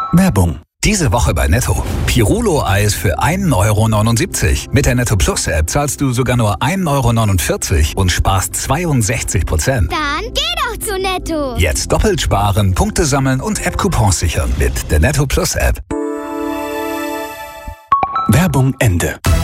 Werbung. Diese Woche bei Netto. Pirulo-Eis für 1,79 €. Mit der Netto Plus App zahlst du sogar nur 1,49 € und sparst 62%. Dann geh doch zu Netto. Jetzt doppelt sparen, Punkte sammeln und App-Coupons sichern mit der Netto Plus App. Werbung Ende.